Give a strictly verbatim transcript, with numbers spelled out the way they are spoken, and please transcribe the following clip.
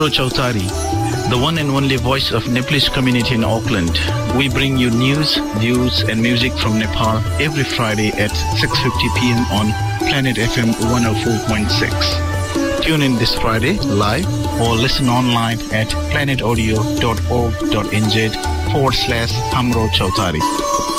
Chautari, the one and only voice of Nepalese community in Auckland. We bring you news, views and music from Nepal every Friday at six fifty p m on Planet F M one oh four point six. Tune in this Friday live or listen online at planetaudio dot org dot n z forward slash Hamro Chautari.